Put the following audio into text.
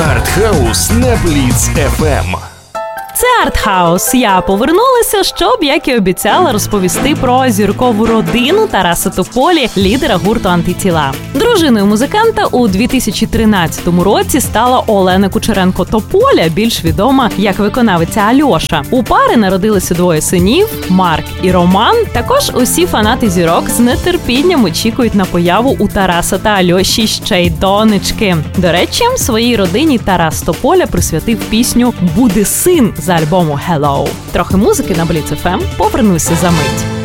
Артхаус на Бліц FM. Це Артхаус. Я повернулася, щоб, як і обіцяла, розповісти про зіркову родину Тараса Тополі, лідера гурту «Антитіла». Дружиною музиканта у 2013 році стала Олена Кучеренко-Тополя, більш відома як виконавиця Альоша. У пари народилися двоє синів – Марк і Роман. Також усі фанати зірок з нетерпінням очікують на появу у Тараса та Альоші ще й донечки. До речі, своїй родині Тарас Тополя присвятив пісню «Буде син» з альбому «Hello». Трохи музики на Бліц FM. Повернуся за мить.